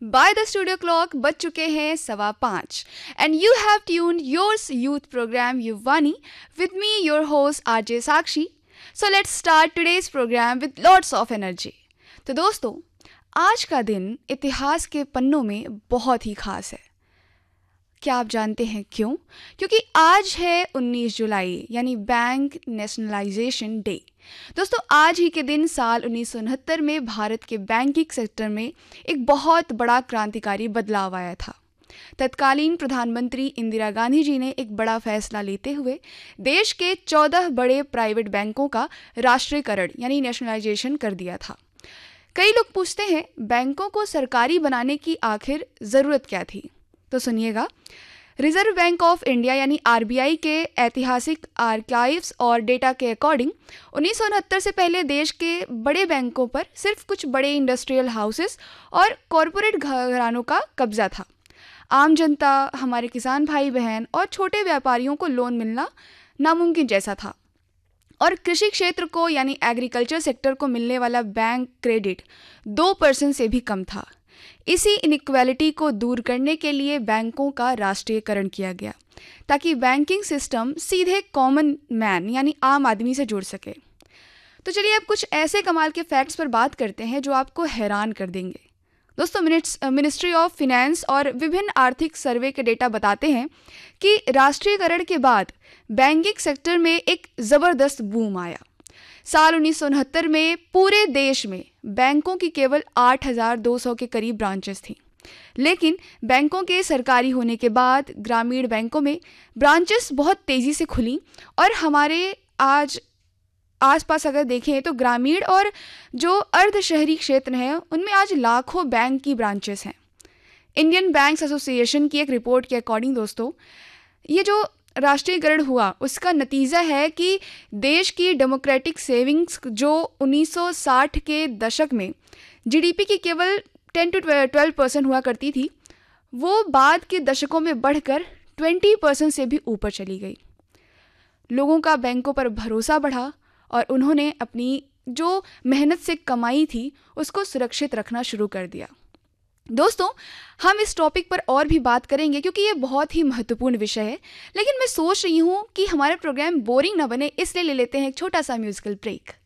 By the studio clock बज चुके हैं 5:15 and you have tuned yours youth programme युवानी with me your host RJ Sakshi. So let's start today's programme with lots of energy. तो दोस्तों, आज का दिन इतिहास के पन्नों में बहुत ही खास है. क्या आप जानते हैं क्यों? क्योंकि आज है 19 जुलाई यानी बैंक नेशनलाइजेशन डे. दोस्तों, आज ही के दिन साल 1969 में भारत के बैंकिंग सेक्टर में एक बहुत बड़ा क्रांतिकारी बदलाव आया था. तत्कालीन प्रधानमंत्री इंदिरा गांधी जी ने एक बड़ा फैसला लेते हुए देश के 14 बड़े प्राइवेट बैंकों का राष्ट्रीयकरण यानी नेशनलाइजेशन कर दिया था. कई लोग पूछते हैं, बैंकों को सरकारी बनाने की आखिर ज़रूरत क्या थी? तो सुनिएगा. रिजर्व बैंक ऑफ इंडिया यानी आरबीआई के ऐतिहासिक आर्काइव्स और डेटा के अकॉर्डिंग 1969 से पहले देश के बड़े बैंकों पर सिर्फ कुछ बड़े इंडस्ट्रियल हाउसेस और कॉरपोरेट घरानों का कब्जा था. आम जनता, हमारे किसान भाई बहन और छोटे व्यापारियों को लोन मिलना नामुमकिन जैसा था. और कृषि क्षेत्र को यानी एग्रीकल्चर सेक्टर को मिलने वाला बैंक क्रेडिट 2% से भी कम था. इसी इनइक्वालिटी को दूर करने के लिए बैंकों का राष्ट्रीयकरण किया गया ताकि बैंकिंग सिस्टम सीधे कॉमन मैन यानी आम आदमी से जुड़ सके. तो चलिए अब कुछ ऐसे कमाल के फैक्ट्स पर बात करते हैं जो आपको हैरान कर देंगे. दोस्तों, मिनिस्ट्री ऑफ फिनेंस और विभिन्न आर्थिक सर्वे के डेटा बताते हैं कि राष्ट्रीयकरण के बाद बैंकिंग सेक्टर में एक ज़बरदस्त बूम आया. साल 1969 में पूरे देश में बैंकों की केवल 8,200 के करीब ब्रांचेस थीं. लेकिन बैंकों के सरकारी होने के बाद ग्रामीण बैंकों में ब्रांचेस बहुत तेज़ी से खुली और हमारे आज आसपास अगर देखें तो ग्रामीण और जो अर्ध शहरी क्षेत्र हैं उनमें आज लाखों बैंक की ब्रांचेस हैं. इंडियन बैंक्स एसोसिएशन की एक रिपोर्ट के अकॉर्डिंग दोस्तों, ये जो राष्ट्रीयकरण हुआ उसका नतीजा है कि देश की डेमोक्रेटिक सेविंग्स जो 1960 के दशक में जीडीपी की केवल 10 to 12% हुआ करती थी, वो बाद के दशकों में बढ़कर 20% से भी ऊपर चली गई. लोगों का बैंकों पर भरोसा बढ़ा और उन्होंने अपनी जो मेहनत से कमाई थी उसको सुरक्षित रखना शुरू कर दिया. दोस्तों, हम इस टॉपिक पर और भी बात करेंगे क्योंकि ये बहुत ही महत्वपूर्ण विषय है. लेकिन मैं सोच रही हूँ कि हमारा प्रोग्राम बोरिंग ना बने, इसलिए ले लेते हैं एक छोटा सा म्यूजिकल ब्रेक.